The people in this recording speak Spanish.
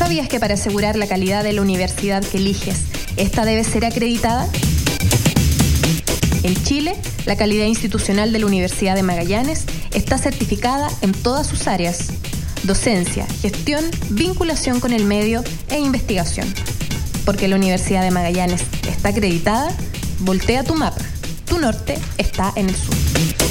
¿Sabías que para asegurar la calidad de la universidad que eliges, esta debe ser acreditada? En Chile, la calidad institucional de la Universidad de Magallanes está certificada en todas sus áreas: docencia, gestión, vinculación con el medio e investigación. Porque la Universidad de Magallanes está acreditada, voltea tu mapa. Tu norte está en el sur.